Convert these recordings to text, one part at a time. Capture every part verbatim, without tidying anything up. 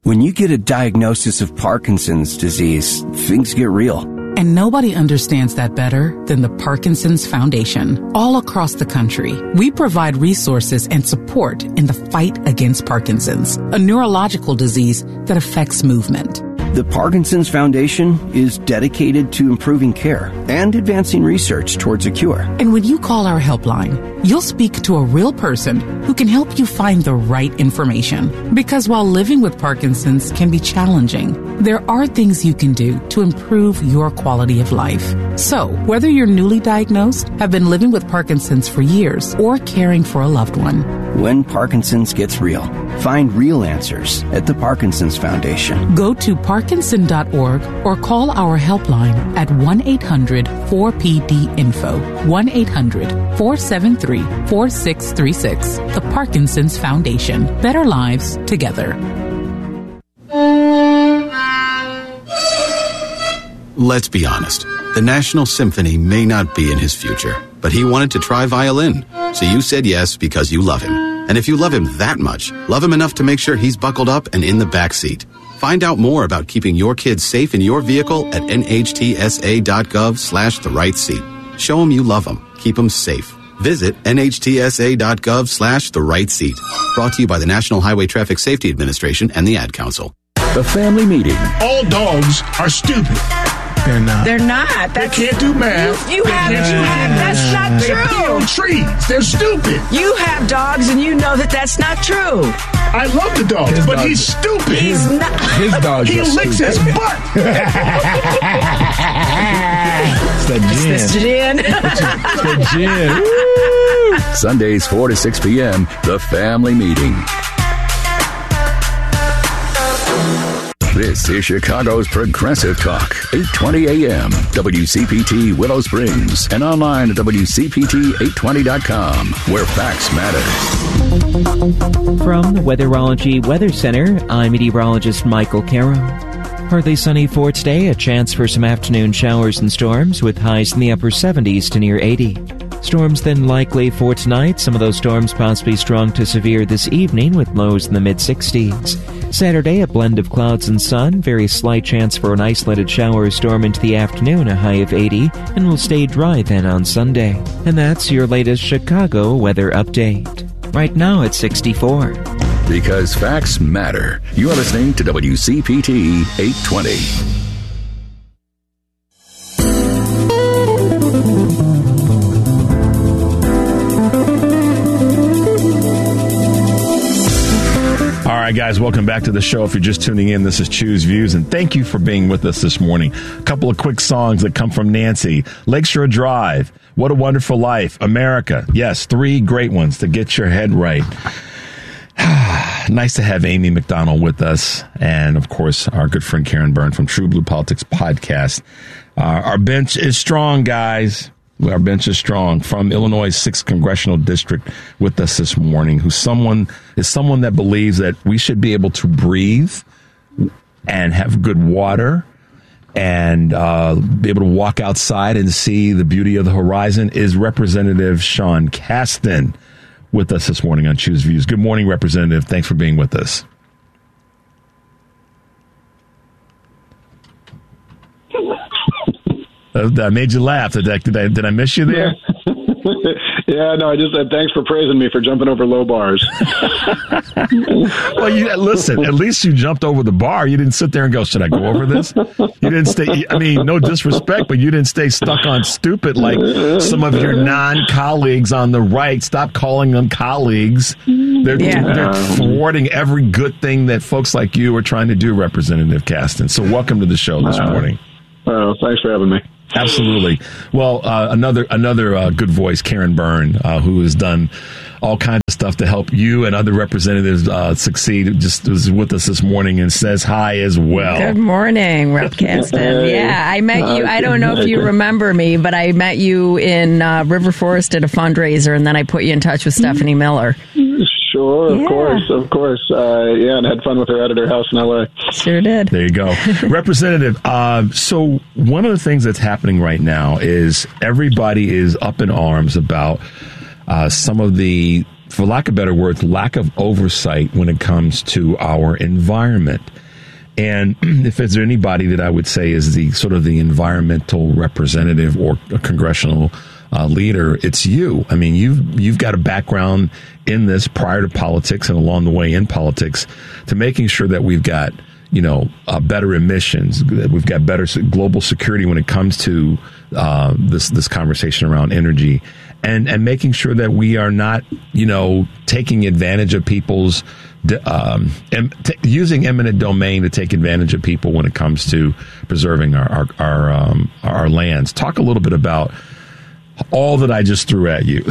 When you get a diagnosis of Parkinson's disease, things get real. And nobody understands that better than the Parkinson's Foundation. All across the country, we provide resources and support in the fight against Parkinson's, a neurological disease that affects movement. The Parkinson's Foundation is dedicated to improving care and advancing research towards a cure. And when you call our helpline, you'll speak to a real person who can help you find the right information. Because while living with Parkinson's can be challenging, there are things you can do to improve your quality of life. So, whether you're newly diagnosed, have been living with Parkinson's for years, or caring for a loved one, when Parkinson's gets real, find real answers at the Parkinson's Foundation. Go to parkinson dot org or call our helpline at one eight hundred four P D info, one eight hundred four seven three four six three six. The Parkinson's Foundation. Better lives together. Let's be honest. The National Symphony may not be in his future, but he wanted to try violin. So you said yes because you love him. And if you love him that much, love him enough to make sure he's buckled up and in the back seat. Find out more about keeping your kids safe in your vehicle at N H T S A dot gov slash the right seat. Show them you love them. Keep them safe. Visit N H T S A dot gov slash the right seat. Brought to you by the National Highway Traffic Safety Administration and the Ad Council. The Family Meeting. All dogs are stupid. They're not. They're not. That's, they can't do math. You, you have. You have. That's not they true. They build trees. They're stupid. You have dogs, and you know that that's not true. I love the dogs, his but dogs, he's stupid. He's his, not. His dogs. He licks stupid. his butt. It's the gin. It's the gin. It's the gin. Woo! Sundays four to six p.m. The Family Meeting. This is Chicago's Progressive Talk, eight twenty a.m. W C P T Willow Springs, and online at W C P T eight twenty dot com, where facts matter. From the Weatherology Weather Center, I'm meteorologist Michael Carroll. Partly sunny for today, a chance for some afternoon showers and storms with highs in the upper seventies to near eighty. Storms then likely for tonight, some of those storms possibly strong to severe this evening with lows in the mid-sixties. Saturday, a blend of clouds and sun, very slight chance for an isolated shower or storm into the afternoon, a high of eighty, and will stay dry then on Sunday. And that's your latest Chicago weather update. Right now it's sixty-four. Because facts matter. You're listening to W C P T eight twenty. All right, guys, welcome back to the show. If you're just tuning in, this is Choose Views, and thank you for being with us this morning. A couple of quick songs that come from Nancy. Lakeshore Drive, What a Wonderful Life, America. Yes, three great ones to get your head right. Nice to have Amy McDonald with us, and, of course, our good friend Karen Byrne from True Blue Politics Podcast. Uh, our bench is strong, guys. Our bench is strong. From Illinois' sixth Congressional District with us this morning, who's someone is someone that believes that we should be able to breathe and have good water and uh, be able to walk outside and see the beauty of the horizon, is Representative Sean Casten with us this morning on Choose Views. Good morning, Representative. Thanks for being with us. I made you laugh. Did I, did I, did I miss you there? Yeah, no, I just said thanks for praising me for jumping over low bars. Well, you, listen, at least you jumped over the bar. You didn't sit there and go, should I go over this? You didn't stay, I mean, no disrespect, but you didn't stay stuck on stupid like some of your non-colleagues on the right. Stop calling them colleagues. They're, yeah. they're thwarting every good thing that folks like you are trying to do, Representative Casten. So welcome to the show this uh, morning. Oh, uh, thanks for having me. Absolutely. Well, uh, another another uh, good voice, Karen Byrne, uh, who has done all kinds of stuff to help you and other representatives uh, succeed, just was with us this morning and says hi as well. Good morning, Rep Casten. Yeah, I met you. I don't know if you remember me, but I met you in uh, River Forest at a fundraiser, and then I put you in touch with Stephanie Miller. Sure, of yeah. course, of course. Uh, yeah, and had fun with her at her house in L A. Sure did. There you go. Representative, uh, so one of the things that's happening right now is everybody is up in arms about uh, some of the for lack of better words, lack of oversight when it comes to our environment. And if there's anybody that I would say is the sort of the environmental representative or a congressional uh, leader, it's you. I mean, you've, you've got a background in this prior to politics and along the way in politics to making sure that we've got, you know, uh, better emissions, that we've got better global security when it comes to uh, this, this conversation around energy. And, and making sure that we are not, you know, taking advantage of people's, um, em, t- using eminent domain to take advantage of people when it comes to preserving our our our, um, our lands. Talk a little bit about all that I just threw at you.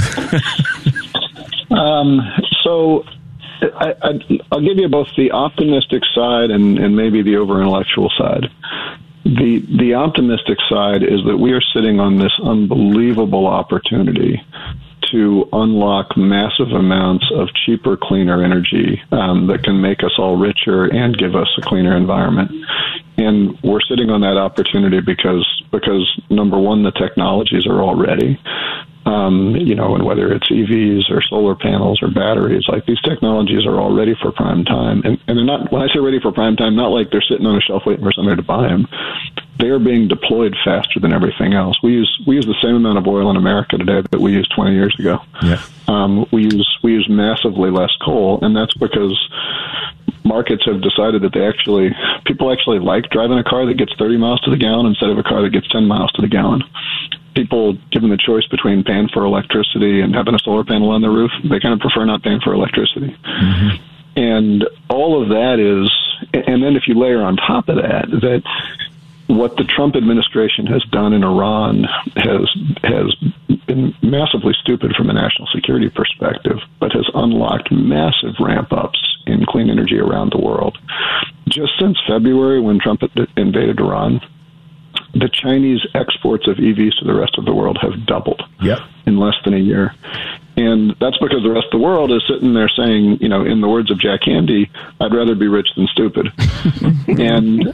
um, so I, I, I'll give you both the optimistic side and, and maybe the over-intellectual side. The the optimistic side is that we are sitting on this unbelievable opportunity to unlock massive amounts of cheaper, cleaner energy um, that can make us all richer and give us a cleaner environment. And we're sitting on that opportunity because, because number one, the technologies are all ready. Um, you know, and whether it's E Vs or solar panels or batteries, like these technologies are all ready for prime time. And, and they're not, when I say ready for prime time, not like they're sitting on a shelf waiting for somebody to buy them. They are being deployed faster than everything else. We use we use the same amount of oil in America today that we used twenty years ago. Yeah. Um, we use we use massively less coal, and that's because markets have decided that they actually people actually like driving a car that gets thirty miles to the gallon instead of a car that gets ten miles to the gallon. People, given the choice between paying for electricity and having a solar panel on their roof, they kind of prefer not paying for electricity. Mm-hmm. And all of that is, and then if you layer on top of that, that what the Trump administration has done in Iran has has been massively stupid from a national security perspective, but has unlocked massive ramp-ups in clean energy around the world. Just since February, when Trump invaded Iran, the Chinese exports of E Vs to the rest of the world have doubled yep. in less than a year. And that's because the rest of the world is sitting there saying, you know, in the words of Jack Handey, I'd rather be rich than stupid. and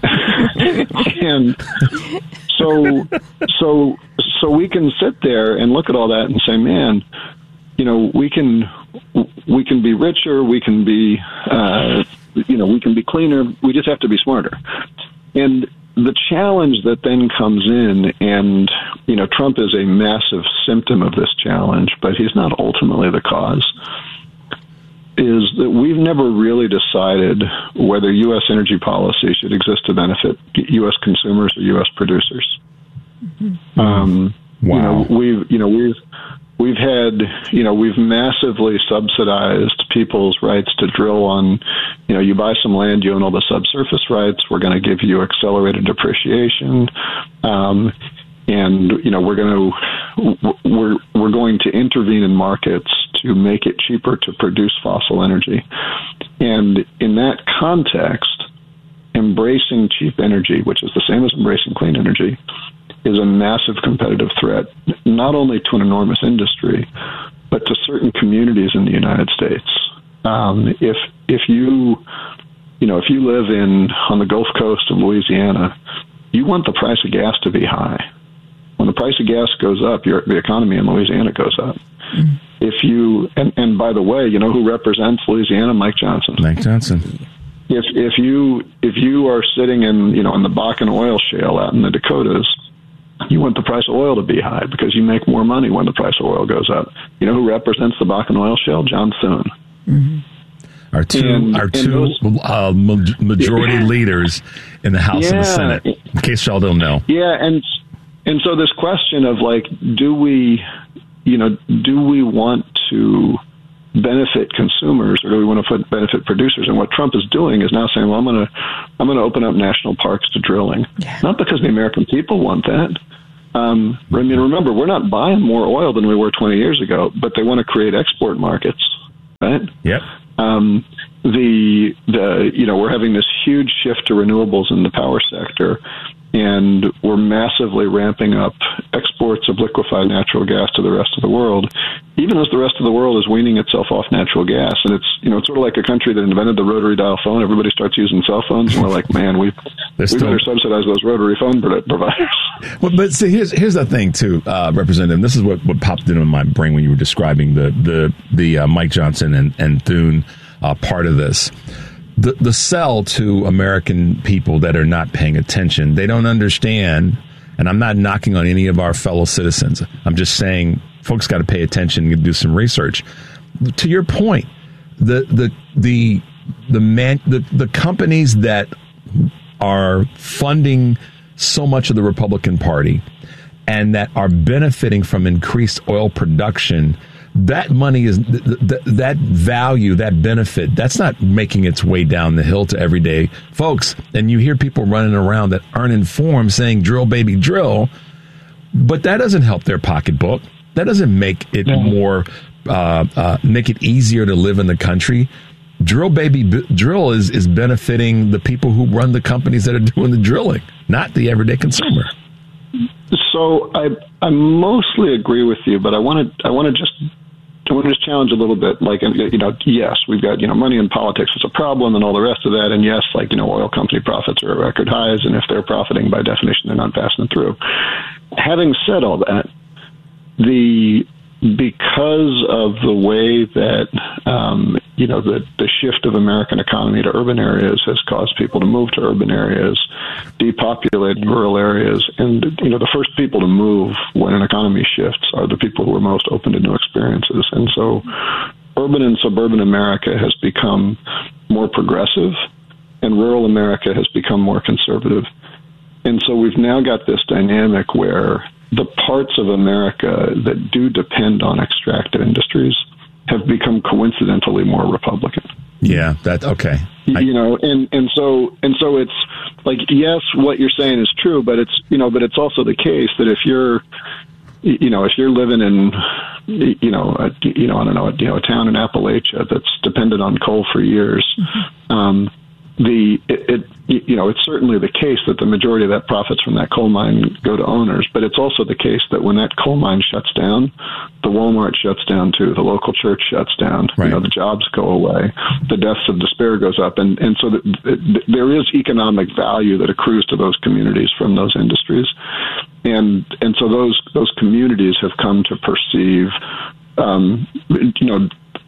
and so so so we can sit there and look at all that and say, man, you know, we can we can be richer, we can be uh, you know, we can be cleaner, we just have to be smarter. And the challenge that then comes in, and, you know, Trump is a massive symptom of this challenge, but he's not ultimately the cause, is that we've never really decided whether U S energy policy should exist to benefit U S consumers or U S producers. Mm-hmm. Um, wow. You know, we've, you know, we've, We've had, you know, we've massively subsidized people's rights to drill on, you know, you buy some land, you own all the subsurface rights. We're going to give you accelerated depreciation. Um, and, you know, we're going to, we're, we're going to intervene in markets to make it cheaper to produce fossil energy. And in that context, embracing cheap energy, which is the same as embracing clean energy, is a massive competitive threat, not only to an enormous industry, but to certain communities in the United States. Um, if if you you know if you live in on the Gulf Coast of Louisiana, you want the price of gas to be high. When the price of gas goes up, your the economy in Louisiana goes up. Mm-hmm. If you and, and by the way, you know who represents Louisiana? Mike Johnson. Mike Johnson. If if you if you are sitting in you know in the Bakken oil shale out in the Dakotas, you want the price of oil to be high because you make more money when the price of oil goes up. You know who represents the Bakken oil shale? John Thune. Mm-hmm. Our two, and, our two those, uh, majority yeah. leaders in the House yeah. and the Senate. In case y'all don't know. Yeah, and and so this question of like, do we, you know, do we want to benefit consumers or do we want to benefit producers? And what Trump is doing is now saying, well, I'm going to I'm going to open up national parks to drilling, yeah. not because the American people want that. Um, I mean, remember, we're not buying more oil than we were twenty years ago, but they want to create export markets, right? Yep. Um, the the you know we're having this huge shift to renewables in the power sector, and we're massively ramping up exports of liquefied natural gas to the rest of the world, even as the rest of the world is weaning itself off natural gas. And it's, you know, it's sort of like a country that invented the rotary dial phone. Everybody starts using cell phones, and we're like, man, we we still... better subsidize those rotary phone providers. Well, but see, here's here's the thing too, uh, Representative. This is what, what popped into my brain when you were describing the the the uh, Mike Johnson and and Thune uh, part of this. The the sell to American people that are not paying attention, they don't understand. And I'm not knocking on any of our fellow citizens. I'm just saying folks got to pay attention and do some research. To your point, the the the the man the, the companies that are funding so much of the Republican Party and that are benefiting from increased oil production, that money is th- th- that value, that benefit, that's not making its way down the hill to everyday folks. And you hear people running around that aren't informed saying drill, baby, drill. But that doesn't help their pocketbook. That doesn't make it no. more, uh, uh, make it easier to live in the country. Drill, baby, b- drill is, is benefiting the people who run the companies that are doing the drilling, not the everyday consumer. So I I mostly agree with you, but I want to I want to just I want to just challenge a little bit. Like, you know, yes, we've got, you know, money in politics is a problem and all the rest of that. And yes, like, you know, oil company profits are at record highs, and if they're profiting, by definition, they're not passing through. Having said all that, the because of the way that um, you know the the shift of American economy to urban areas has caused people to move to urban areas, depopulate rural areas, and you know the first people to move when an economy shifts are the people who are most open to new experiences. And so, urban and suburban America has become more progressive, and rural America has become more conservative. And so we've now got this dynamic where the parts of America that do depend on extractive industries have become coincidentally more Republican. Yeah, that okay. I, you know, and, and so and so it's like, yes, what you're saying is true, but it's you know, but it's also the case that if you're you know, if you're living in you know, a, you know, I don't know, a, you know, a town in Appalachia that's depended on coal for years, mm-hmm. um, the it, it you know it's certainly the case that the majority of that profits from that coal mine go to owners, but it's also the case that when that coal mine shuts down, the Walmart shuts down too, the local church shuts down, right. you know, the jobs go away, the deaths of despair goes up, and and so that, that there is economic value that accrues to those communities from those industries, and and so those those communities have come to perceive, um, you know,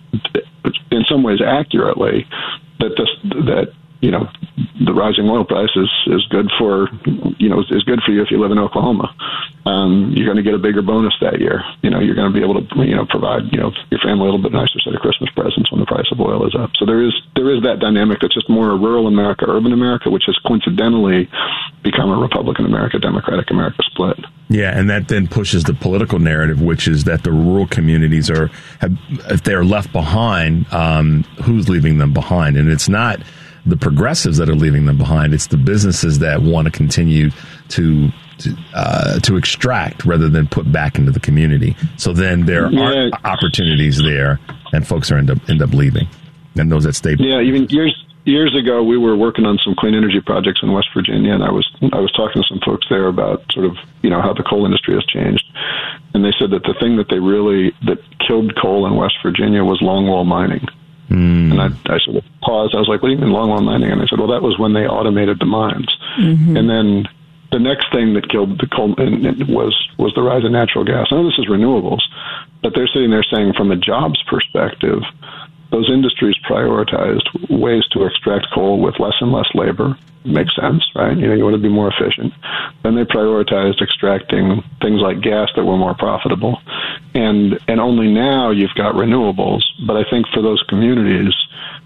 in some ways accurately, that this that. You know, the rising oil price is, is good for, you know, is good for you if you live in Oklahoma. Um, you're going to get a bigger bonus that year. You know, you're going to be able to, you know, provide, you know, your family a little bit nicer set of Christmas presents when the price of oil is up. So there is there is that dynamic that's just more rural America, urban America, which has coincidentally become a Republican America, Democratic America split. Yeah, and that then pushes the political narrative, which is that the rural communities are, have, if they're left behind, um, who's leaving them behind? And it's not the progressives that are leaving them behind. It's the businesses that want to continue to to, uh, to extract rather than put back into the community. So then there yeah. are opportunities there, and folks are end up end up leaving, and those that stay. Yeah, even years years ago, we were working on some clean energy projects in West Virginia, and I was I was talking to some folks there about sort of you know how the coal industry has changed, and they said that the thing that they really that killed coal in West Virginia was longwall mining. Mm. And I, I sort of paused. I was like, what do you mean longwall mining? And they said, well, that was when they automated the mines. Mm-hmm. And then the next thing that killed the coal was was the rise of natural gas. I know this is renewables, but they're sitting there saying from a jobs perspective, those industries prioritized ways to extract coal with less and less labor. Makes sense, right? You know, you want to be more efficient. Then they prioritized extracting things like gas that were more profitable. And and only now you've got renewables. But I think for those communities,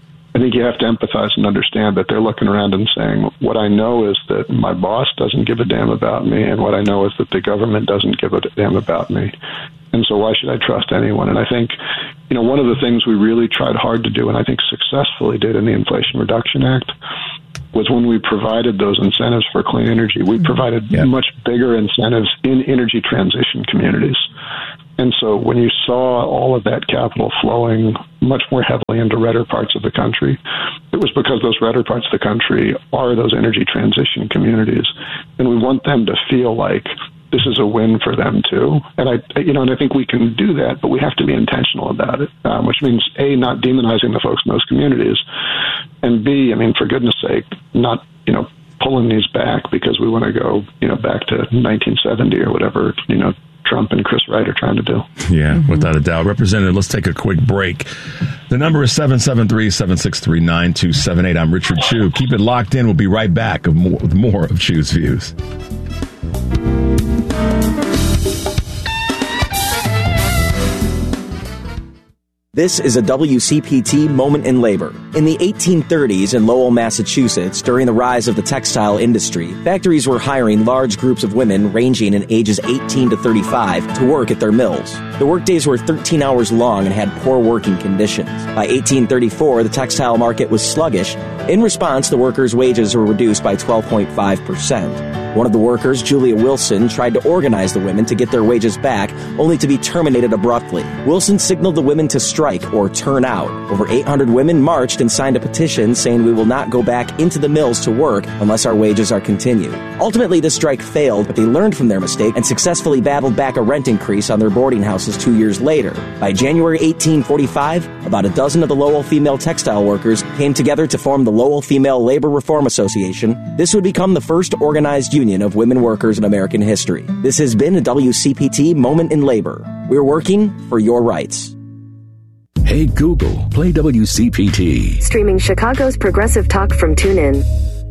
I think you have to empathize and understand that they're looking around and saying, what I know is that my boss doesn't give a damn about me, and what I know is that the government doesn't give a damn about me. And so why should I trust anyone? And I think, you know, one of the things we really tried hard to do, and I think successfully did in the Inflation Reduction Act, was when we provided those incentives for clean energy, we provided yeah. much bigger incentives in energy transition communities. And so when you saw all of that capital flowing much more heavily into redder parts of the country, it was because those redder parts of the country are those energy transition communities. And we want them to feel like this is a win for them too. And I, you know, and I think we can do that, but we have to be intentional about it, um, which means A, not demonizing the folks in those communities, and B, I mean, for goodness sake, not, you know, pulling these back because we want to go, you know, back to nineteen seventy or whatever, you know, Trump and Chris Wright are trying to do. Yeah, mm-hmm. Without a doubt. Representative, let's take a quick break. The number is seven seven three, seven six three, nine two seven eight. I'm Richard Chew. Keep it locked in. We'll be right back with more, with more of Chew's Views. This is a W C P T moment in labor. In the eighteen thirties in Lowell, Massachusetts, during the rise of the textile industry, factories were hiring large groups of women ranging in ages eighteen to thirty-five to work at their mills. The workdays were thirteen hours long and had poor working conditions. By eighteen thirty-four, the textile market was sluggish. In response, the workers' wages were reduced by twelve point five percent. One of the workers, Julia Wilson, tried to organize the women to get their wages back, only to be terminated abruptly. Wilson signaled the women to strike or turn out. Over eight hundred women marched and signed a petition saying we will not go back into the mills to work unless our wages are continued. Ultimately, the strike failed, but they learned from their mistake and successfully battled back a rent increase on their boarding houses two years later. By January eighteen forty-five, about a dozen of the Lowell female textile workers came together to form the Lowell Female Labor Reform Association. This would become the first organized union of women workers in American history. This has been a W C P T Moment in Labor. We're working for your rights. Hey Google, play W C P T. Streaming Chicago's progressive talk from TuneIn.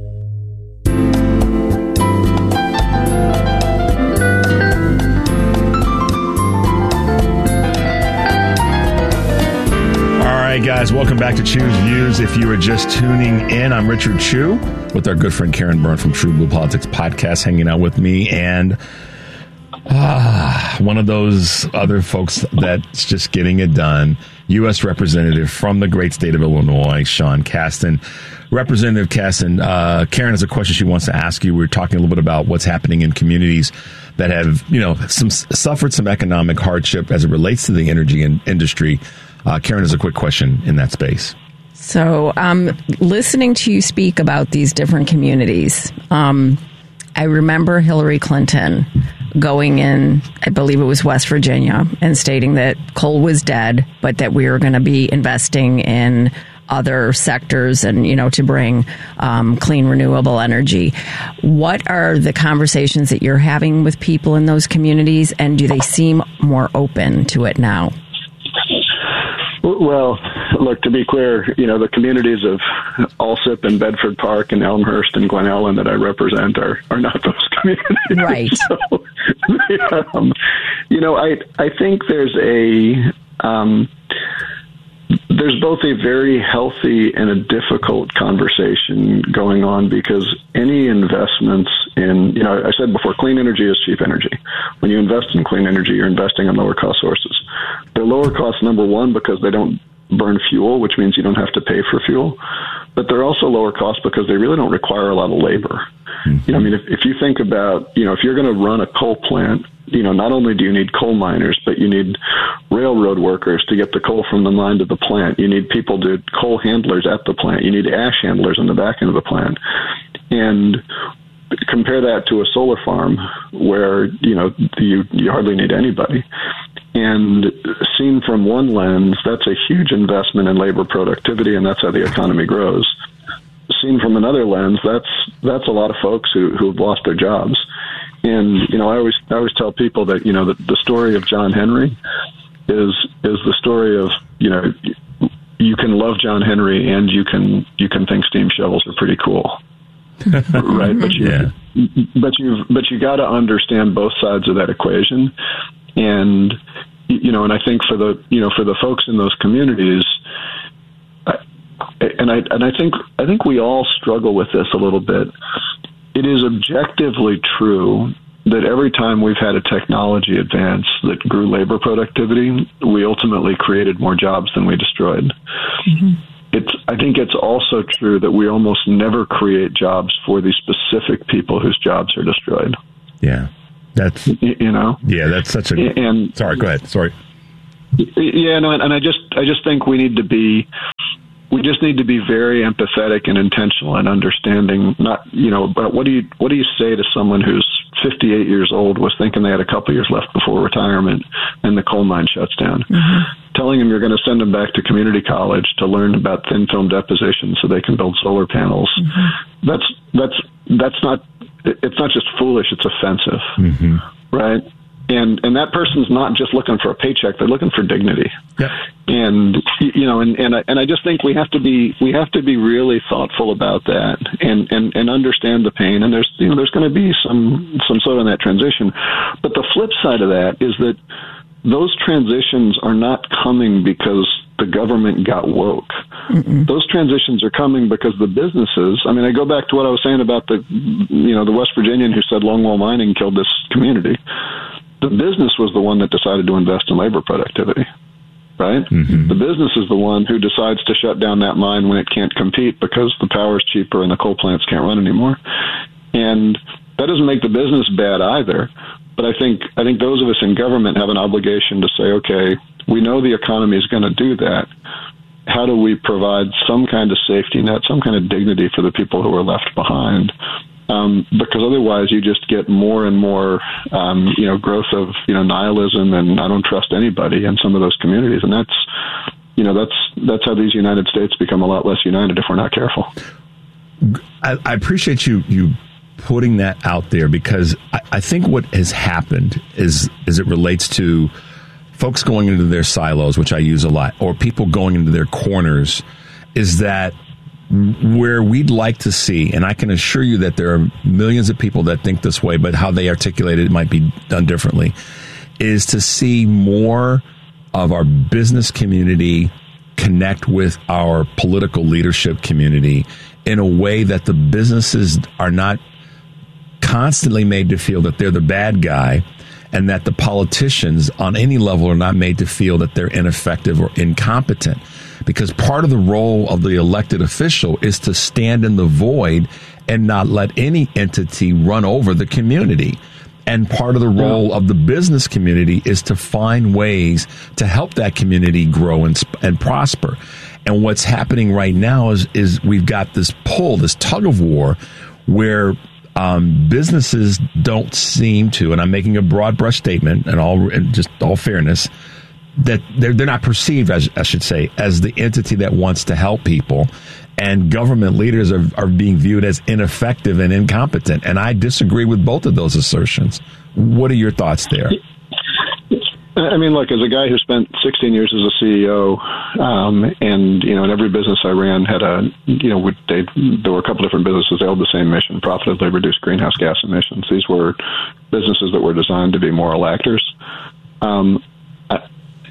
All right, guys, welcome back to Chew's Views. If you are just tuning in, I'm Richard Chew with our good friend Karen Byrne from True Blue Politics Podcast hanging out with me, and ah, one of those other folks that's just getting it done, U S Representative from the great state of Illinois, Sean Casten. Representative Casten, uh, Karen has a question she wants to ask you. We were talking a little bit about what's happening in communities that have, you know, some suffered some economic hardship as it relates to the energy in, industry. Uh, Karen has a quick question in that space. So, um, listening to you speak about these different communities, um, I remember Hillary Clinton going in, I believe it was West Virginia, and stating that coal was dead, but that we were going to be investing in other sectors and, you know, to bring um, clean, renewable energy. What are the conversations that you're having with people in those communities, and do they seem more open to it now? Well, look, to be clear, you know, the communities of Alsip and Bedford Park and Elmhurst and Glen Ellen that I represent are, are not those communities. Right. So, um, you know, I I think there's a um, there's both a very healthy and a difficult conversation going on, because any investments in, you know, I said before, clean energy is cheap energy. When you invest in clean energy, you're investing in lower cost sources. They're lower cost, number one, because they don't burn fuel, which means you don't have to pay for fuel. But they're also lower cost because they really don't require a lot of labor. Mm-hmm. You know, I mean, if, if you think about, you know, if you're going to run a coal plant, you know, not only do you need coal miners, but you need railroad workers to get the coal from the mine to the plant. You need people to coal handlers at the plant. You need ash handlers on the back end of the plant. And compare that to a solar farm where, you know, you, you hardly need anybody. And seen from one lens, that's a huge investment in labor productivity, and that's how the economy grows. Seen from another lens, that's that's a lot of folks who who have lost their jobs. And, you know, I always I always tell people that, you know, the, the story of John Henry is is the story of, you know, you can love John Henry and you can you can think steam shovels are pretty cool. Right? But you yeah. but you but you got to understand both sides of that equation. And, you know, and I think for the, you know, for the folks in those communities, I, and I, and I think, I think we all struggle with this a little bit. It is objectively true that every time we've had a technology advance that grew labor productivity, we ultimately created more jobs than we destroyed. Mm-hmm. It's, I think it's also true that we almost never create jobs for the specific people whose jobs are destroyed. Yeah. That's, you know, yeah, that's such a, and sorry, go ahead. Sorry. Yeah, no, and I just, I just think we need to be, we just need to be very empathetic and intentional and understanding, not, you know, but what do you, what do you say to someone whose fifty-eight years old was thinking they had a couple years left before retirement and the coal mine shuts down. Mm-hmm. Telling them you're going to send them back to community college to learn about thin film deposition so they can build solar panels. Mm-hmm. That's, that's, that's not, it's not just foolish, it's offensive. Mm-hmm. Right? And and that person's not just looking for a paycheck; they're looking for dignity. Yep. And you know, and and I, and I just think we have to be we have to be really thoughtful about that, and, and, and understand the pain. And there's you know there's going to be some some sort of that transition, but the flip side of that is that those transitions are not coming because the government got woke. Mm-mm. Those transitions are coming because the businesses. I mean, I go back to what I was saying about the you know the West Virginian who said longwall mining killed this community. The business was the one that decided to invest in labor productivity, right? Mm-hmm. The business is the one who decides to shut down that mine when it can't compete because the power is cheaper and the coal plants can't run anymore. And that doesn't make the business bad either. But I think I think those of us in government have an obligation to say, okay, we know the economy is going to do that. How do we provide some kind of safety net, some kind of dignity for the people who are left behind? Um, because otherwise you just get more and more, um, you know, growth of, you know, nihilism and I don't trust anybody in some of those communities. And that's, you know, that's, that's how these United States become a lot less united if we're not careful. I, I appreciate you, you putting that out there because I, I think what has happened is, as it relates to folks going into their silos, which I use a lot, or people going into their corners, is that where we'd like to see, and I can assure you that there are millions of people that think this way, but how they articulate it might be done differently, is to see more of our business community connect with our political leadership community in a way that the businesses are not constantly made to feel that they're the bad guy, and that the politicians on any level are not made to feel that they're ineffective or incompetent. Because part of the role of the elected official is to stand in the void and not let any entity run over the community. And part of the role of the business community is to find ways to help that community grow and, and prosper. And what's happening right now is, is we've got this pull, this tug of war, where um, businesses don't seem to, and I'm making a broad brush statement and all, and just all fairness, that they're, they're not perceived, as I should say, as the entity that wants to help people. And government leaders are, are being viewed as ineffective and incompetent. And I disagree with both of those assertions. What are your thoughts there? I mean, look, as a guy who spent sixteen years as a C E O, um, and, you know, in every business I ran had a, you know, they, there were a couple different businesses. They all had the same mission, profitably reduce greenhouse gas emissions. These were businesses that were designed to be moral actors. Um, I,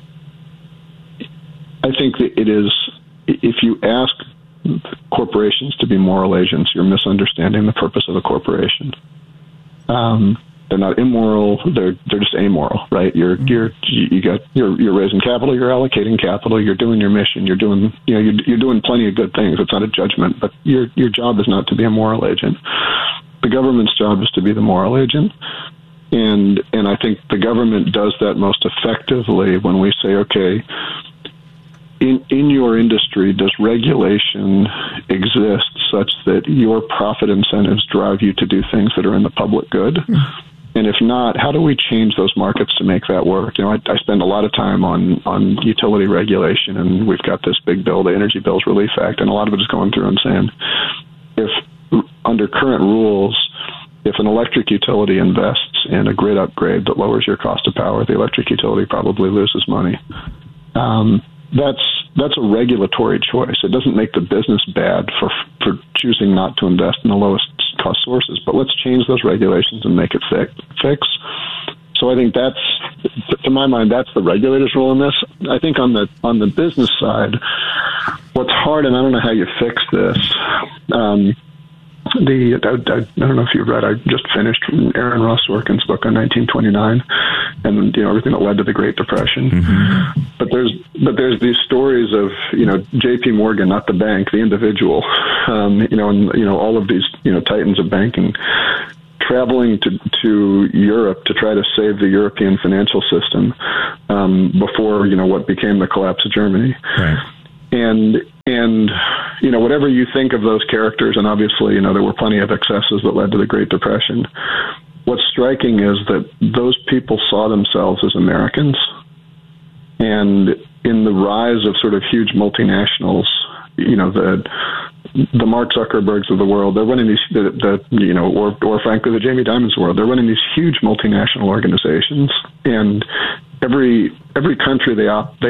I think that it is, if you ask corporations to be moral agents, you're misunderstanding the purpose of a corporation. Um, they're not immoral; they're they're just amoral, right? You're you're you got you're you're raising capital, you're allocating capital, you're doing your mission, you're doing you know you're, you're doing plenty of good things. It's not a judgment, but your your job is not to be a moral agent. The government's job is to be the moral agent. And and I think the government does that most effectively when we say, okay, In in your industry, does regulation exist such that your profit incentives drive you to do things that are in the public good? Mm. And if not, how do we change those markets to make that work? You know, I, I spend a lot of time on, on utility regulation, and we've got this big bill, the Energy Bills Relief Act, and a lot of it is going through and saying, if under current rules, if an electric utility invests in a grid upgrade that lowers your cost of power, the electric utility probably loses money. Um, That's that's a regulatory choice. It doesn't make the business bad for for choosing not to invest in the lowest cost sources. But let's change those regulations and make it fix. fix. So I think that's, to my mind, that's the regulator's role in this. I think on the on the business side, what's hard, and I don't know how you fix this. Um, The I, I, I don't know if you've read. I just finished Aaron Ross Sorkin's book on nineteen twenty-nine, and you know everything that led to the Great Depression. Mm-hmm. But there's but there's these stories of you know J P Morgan, not the bank, the individual. Um, you know, and you know all of these you know titans of banking traveling to to Europe to try to save the European financial system um, before you know what became the collapse of Germany. Right. And, and, you know, whatever you think of those characters, and obviously, you know, there were plenty of excesses that led to the Great Depression. what's striking is that those people saw themselves as Americans. And in the rise of sort of huge multinationals, you know, the the Mark Zuckerbergs of the world, they're running these, the, the you know, or or frankly, the Jamie Dimons of the world, they're running these huge multinational organizations. And every every country they op- they